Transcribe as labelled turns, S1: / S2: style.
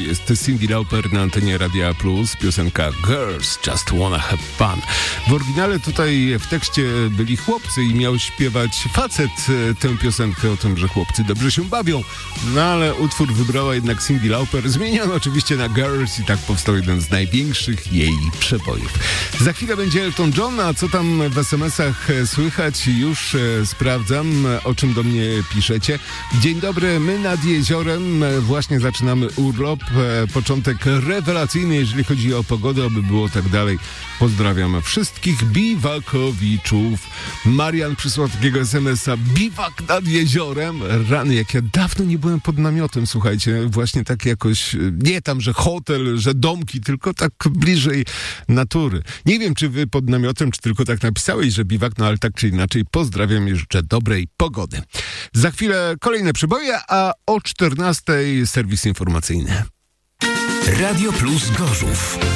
S1: jest Cyndi Lauper na antenie Radia Plus, piosenka Girls Just Wanna Have Fun. W oryginale tutaj w tekście byli chłopcy i miał śpiewać facet tę piosenkę o tym, że chłopcy dobrze się bawią. No ale utwór wybrała jednak Cyndi Lauper. Zmieniono oczywiście na Girls i tak powstał jeden z największych jej przebojów. Za chwilę będzie Elton John, a co tam w SMS-ach słychać? Już sprawdzam, o czym do mnie piszecie. Dzień dobry, my nad jeziorem właśnie zaczynamy urlop. Początek rewelacyjny, jeżeli chodzi o pogodę, aby było tak dalej. Pozdrawiam wszystkich biwakowiczów. Marian przysłał takiego SMS-a. Biwak nad jeziorem. Rany, jak ja dawno nie byłem pod namiotem, słuchajcie. Właśnie tak jakoś, nie tam, że hotel, że domki, tylko tak bliżej natury. Nie wiem, czy wy pod namiotem, czy tylko tak napisałeś, że biwak, no ale tak czy inaczej pozdrawiam i życzę dobrej pogody. Za chwilę kolejne przyboje, a o 14:00 serwis informacyjny.
S2: Radio Plus Gorzów.